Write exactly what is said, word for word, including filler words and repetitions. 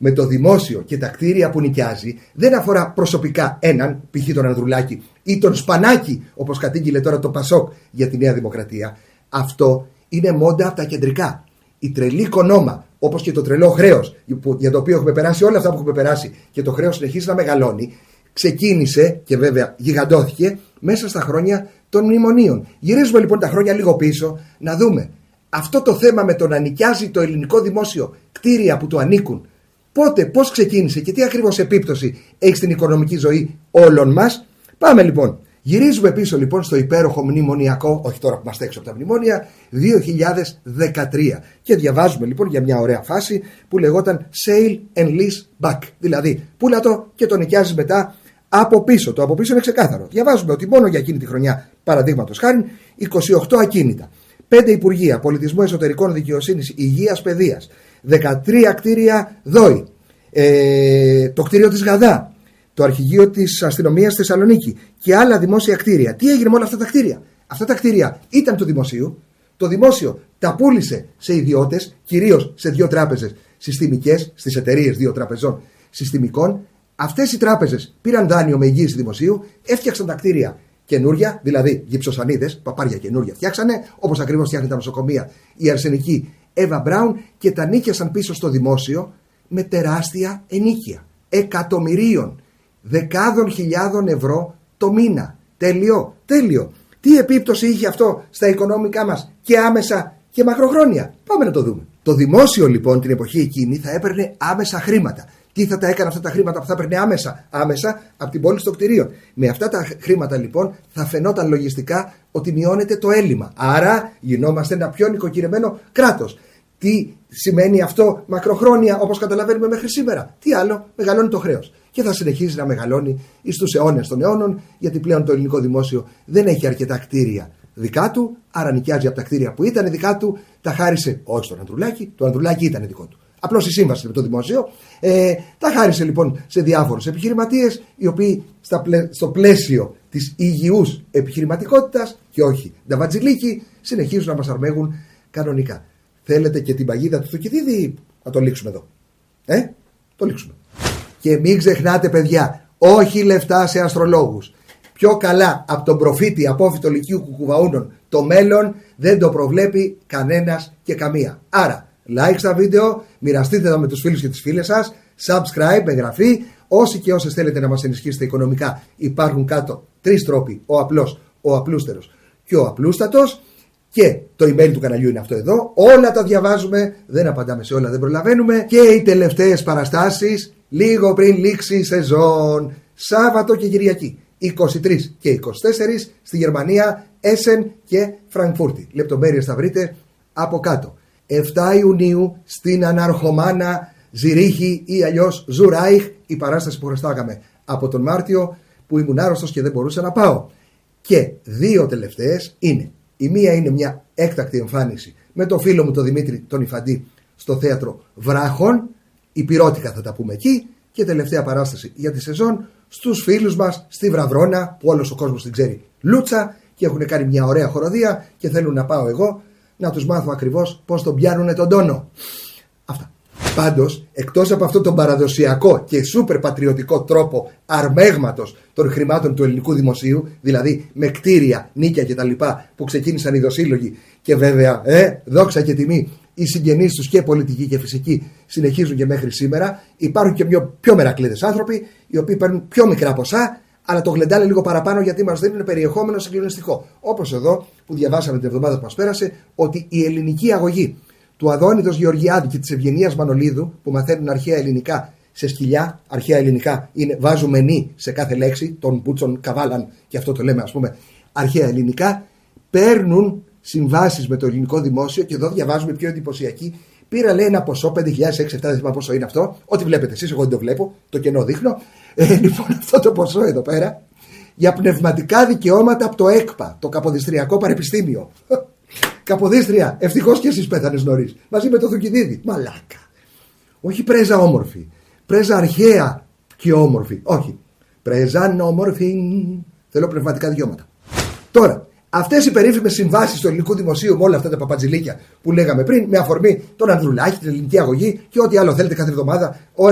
με το δημόσιο και τα κτίρια που νοικιάζει δεν αφορά προσωπικά έναν, π.χ. τον Ανδρουλάκη ή τον Σπανάκη, όπως κατήγγειλε τώρα το Πασόκ για τη Νέα Δημοκρατία. Αυτό είναι μόντα από τα κεντρικά. Η τρελή κονόμα, όπως και το τρελό χρέος, για το οποίο έχουμε περάσει όλα αυτά που έχουμε περάσει και το χρέος συνεχίζει να μεγαλώνει, ξεκίνησε και βέβαια γιγαντώθηκε μέσα στα χρόνια των μνημονίων. Γυρίζουμε λοιπόν τα χρόνια λίγο πίσω να δούμε αυτό το θέμα με το να νοικιάζει το ελληνικό δημόσιο κτίρια που του ανήκουν. Πότε, πώς ξεκίνησε και τι ακριβώς επίπτωση έχει στην οικονομική ζωή όλων μας. Πάμε λοιπόν. Γυρίζουμε πίσω λοιπόν στο υπέροχο μνημονιακό, όχι τώρα που είμαστε έξω από τα μνημόνια, δύο χιλιάδες δεκατρία. Και διαβάζουμε λοιπόν για μια ωραία φάση που λεγόταν Sale and Lease Back. Δηλαδή, πούλα το και το νοικιάζεις μετά από πίσω. Το από πίσω είναι ξεκάθαρο. Διαβάζουμε ότι μόνο για εκείνη τη χρονιά, παραδείγματος χάριν, είκοσι οκτώ ακίνητα, πέντε υπουργεία, πολιτισμού, εσωτερικών, δικαιοσύνης, υγείας, παιδείας, δεκατρία κτίρια ΔΟΗ, ε, το κτίριο της Γαδά, το αρχηγείο της αστυνομίας στη Θεσσαλονίκη και άλλα δημόσια κτίρια. Τι έγινε με όλα αυτά τα κτίρια? Αυτά τα κτίρια ήταν του δημοσίου. Το δημόσιο τα πούλησε σε ιδιώτες, κυρίως σε δύο τράπεζες συστημικές, στις εταιρείες δύο τραπεζών συστημικών. Αυτές οι τράπεζες πήραν δάνειο με εγγύηση δημοσίου, έφτιαξαν τα κτίρια καινούρια, δηλαδή γυψοσανίδες, παπάρια καινούρια φτιάξανε, όπως ακριβώς φτιάχνει τα νοσοκομεία η αρσενική Εύα Μπράουν, και τα νίκιασαν πίσω στο δημόσιο με τεράστια ενίκεια εκατομμυρίων, δεκάδων χιλιάδων ευρώ το μήνα. Τέλειο, τέλειο. Τι επίπτωση είχε αυτό στα οικονομικά μας και άμεσα και μακροχρόνια? Πάμε να το δούμε. Το δημόσιο λοιπόν την εποχή εκείνη θα έπαιρνε άμεσα χρήματα. Τι θα τα έκανε αυτά τα χρήματα που θα έπαιρνε άμεσα? Άμεσα από την πώληση των κτηρίων. Με αυτά τα χρήματα λοιπόν θα φαινόταν λογιστικά ότι μειώνεται το έλλειμμα. Άρα γινόμαστε ένα πιο νοικοκυρεμένο κράτος. Τι σημαίνει αυτό μακροχρόνια, όπως καταλαβαίνουμε μέχρι σήμερα? Τι άλλο? Μεγαλώνει το χρέος. Και θα συνεχίσει να μεγαλώνει εις τους αιώνες των αιώνων, γιατί πλέον το ελληνικό δημόσιο δεν έχει αρκετά κτίρια δικά του, άρα νοικιάζει από τα κτίρια που ήταν δικά του, τα χάρισε όχι στον Ανδρουλάκη, το Ανδρουλάκη ήταν δικό του. Απλώς η σύμβαση με το δημόσιο. Ε, τα χάρισε λοιπόν σε διάφορους επιχειρηματίες, οι οποίοι στα πλαί, στο πλαίσιο της υγιούς επιχειρηματικότητας και όχι νταβατζιλίκι, συνεχίζουν να μας αρμέγουν κανονικά. Θέλετε και την παγίδα του Θουκυδίδη? Να το λήξουμε εδώ. Ε, το λήξουμε. Και μην ξεχνάτε, παιδιά, όχι λεφτά σε αστρολόγους. Πιο καλά από τον προφήτη απόφυτο Λυκείου Κουκουβαούνων το μέλλον δεν το προβλέπει κανένας και καμία. Άρα, like στα βίντεο, μοιραστείτε τα με τους φίλους και τις φίλες σας, subscribe, εγγραφή. Όσοι και όσες θέλετε να μας ενισχύσετε οικονομικά, υπάρχουν κάτω τρεις τρόποι: ο απλός, ο απλούστερος και ο απλούστατος. Και το email του καναλιού είναι αυτό εδώ. Όλα τα διαβάζουμε, δεν απαντάμε σε όλα, δεν προλαβαίνουμε. Και οι τελευταίες παραστάσεις λίγο πριν λήξει η σεζόν. Σάββατο και Κυριακή, είκοσι τρεις και είκοσι τέσσερα στη Γερμανία, Έσεν και Φραγκφούρτη. Λεπτομέρειες θα βρείτε από κάτω. επτά Ιουνίου στην Αναρχομάνα Ζηρίχη ή αλλιώς Ζουράιχ, η παράσταση που χρωστάγαμε από τον Μάρτιο, που ήμουν άρρωστος και δεν μπορούσα να πάω. Και δύο τελευταίες είναι. Η μία είναι μια έκτακτη εμφάνιση με τον φίλο μου τον Δημήτρη τον Ιφαντή στο θέατρο Βράχων, Υπηρώτικα θα τα πούμε εκεί, και τελευταία παράσταση για τη σεζόν στους φίλους μας στη Βραβρώνα, που όλος ο κόσμος την ξέρει Λούτσα, και έχουν κάνει μια ωραία χοροδία και θέλουν να πάω εγώ να τους μάθω ακριβώς πώς τον πιάνουνε τον τόνο. Αυτά. Πάντως, εκτός από αυτό τον παραδοσιακό και σούπερ πατριωτικό τρόπο αρμέγματος των χρημάτων του ελληνικού δημοσίου, δηλαδή με κτίρια, νίκια κτλ. Που ξεκίνησαν οι δοσύλλογοι και βέβαια, ε, δόξα και τιμή, οι συγγενείς τους και πολιτικοί και φυσικοί συνεχίζουν και μέχρι σήμερα, υπάρχουν και πιο, πιο μερακλείδες άνθρωποι, οι οποίοι παίρνουν πιο μικρά ποσά, αλλά το γλεντάνε λίγο παραπάνω γιατί μας δίνουν περιεχόμενο συγκλονιστικό. Όπως εδώ που διαβάσαμε την εβδομάδα που μας πέρασε, ότι η ελληνική αγωγή του Αδόνιδος Γεωργιάδη και της Ευγενίας Μανολίδου, που μαθαίνουν αρχαία ελληνικά σε σκυλιά, αρχαία ελληνικά είναι βάζουμε νη σε κάθε λέξη, των Μπούτσον Καβάλαν, και αυτό το λέμε ας πούμε αρχαία ελληνικά, παίρνουν συμβάσεις με το ελληνικό δημόσιο, και εδώ διαβάζουμε πιο εντυπωσιακή. Πήρα, λέει, ένα ποσό πέντε χιλιάδες έξι επτά, δεν θυμάμαι πόσο είναι αυτό. Ό,τι βλέπετε εσείς, εγώ δεν το βλέπω, το κενό δείχνω. Ε, λοιπόν, αυτό το ποσό εδώ πέρα για πνευματικά δικαιώματα από το ΕΚΠΑ, το Καποδιστριακό Πανεπιστήμιο. Καποδίστρια, ευτυχώς και εσείς πέθανες νωρίς, μαζί με το Θουκυδίδη. Μαλάκα. Όχι πρέζα όμορφη, πρέζα αρχαία και όμορφη. Όχι. Πρέζα όμορφη. Θέλω πνευματικά δικαιώματα. Τώρα, αυτές οι περίφημες συμβάσεις του ελληνικού δημοσίου με όλα αυτά τα παπατζηλίκια που λέγαμε πριν, με αφορμή τον Ανδρουλάκη, την ελληνική αγωγή και ό,τι άλλο θέλετε κάθε εβδομάδα.